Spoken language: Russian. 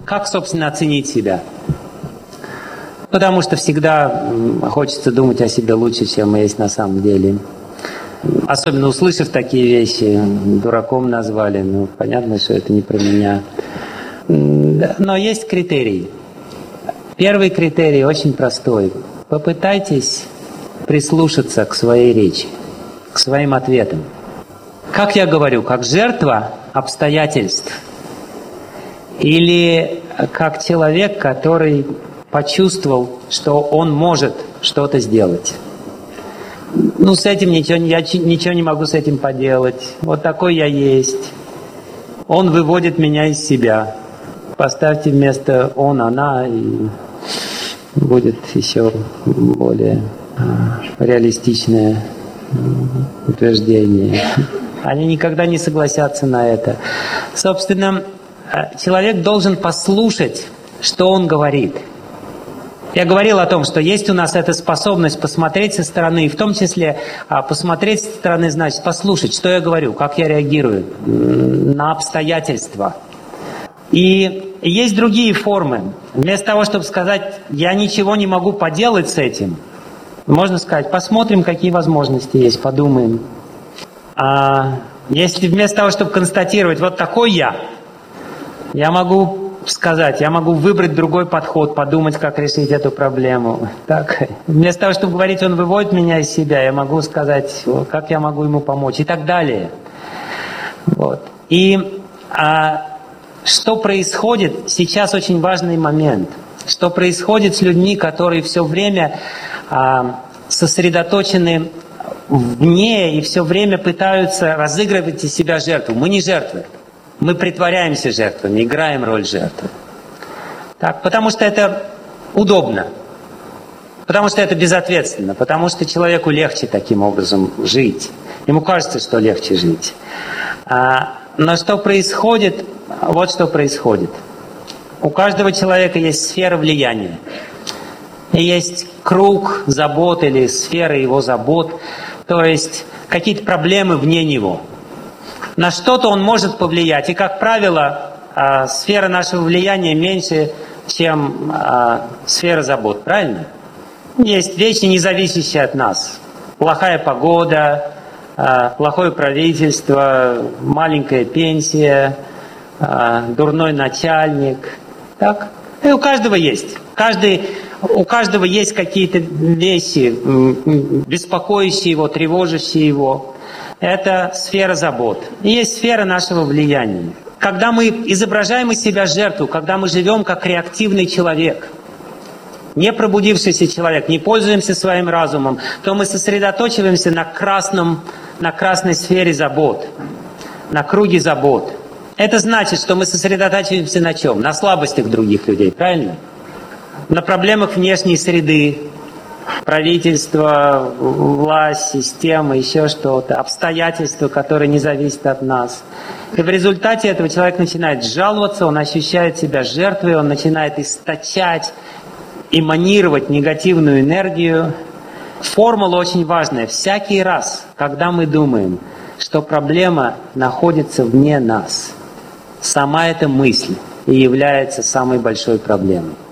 Как, собственно, оценить себя? Потому что всегда хочется думать о себе лучше, чем мы есть на самом деле. Особенно услышав такие вещи, дураком назвали, ну, понятно, что это не про меня. Но есть критерий. Первый критерий очень простой. Попытайтесь прислушаться к своей речи, к своим ответам. Как я говорю, как жертва обстоятельств или как человек, который почувствовал, что он может что-то сделать? Ну, с этим я ничего не могу с этим поделать. Вот такой я есть. Он выводит меня из себя. Поставьте вместо он, она, и будет еще более реалистичное утверждение. Они никогда не согласятся на это. Собственно, человек должен послушать, что он говорит. Я говорил о том, что есть у нас эта способность посмотреть со стороны, и в том числе посмотреть со стороны, значит, послушать, что я говорю, как я реагирую на обстоятельства. И есть другие формы. Вместо того, чтобы сказать, я ничего не могу поделать с этим, можно сказать, посмотрим, какие возможности есть, подумаем. Если вместо того, чтобы констатировать, вот такой я могу сказать, я могу выбрать другой подход, подумать, как решить эту проблему. Так. Вместо того, чтобы говорить, он выводит меня из себя, я могу сказать, как я могу ему помочь и так далее. Вот. И что происходит, сейчас очень важный момент, что происходит с людьми, которые все время сосредоточены вне и все время пытаются разыгрывать из себя жертву. Мы не жертвы. Мы притворяемся жертвами, играем роль жертвы. Так, потому что это удобно, потому что это безответственно, потому что человеку легче таким образом жить. Ему кажется, что легче жить. Но что происходит? Вот что происходит. У каждого человека есть сфера влияния. И есть круг забот или сфера его забот, то есть какие-то проблемы вне него. На что-то он может повлиять. И, как правило, сфера нашего влияния меньше, чем сфера забот. Правильно? Есть вещи, не зависящие от нас. Плохая погода, плохое правительство, маленькая пенсия, дурной начальник. Так? И у каждого есть. У каждого есть какие-то вещи, беспокоящие его, тревожащие его. Это сфера забот. И есть сфера нашего влияния. Когда мы изображаем из себя жертву, когда мы живем как реактивный человек, не пробудившийся человек, не пользуемся своим разумом, то мы сосредоточиваемся на красной сфере забот, на круге забот. Это значит, что мы сосредотачиваемся на чем? На слабостях других людей, правильно? На проблемах внешней среды, правительства, власть, система, еще что-то, обстоятельства, которые не зависят от нас. И в результате этого человек начинает жаловаться, он ощущает себя жертвой, он начинает источать, эманировать негативную энергию. Формула очень важная. Всякий раз, когда мы думаем, что проблема находится вне нас, сама эта мысль и является самой большой проблемой.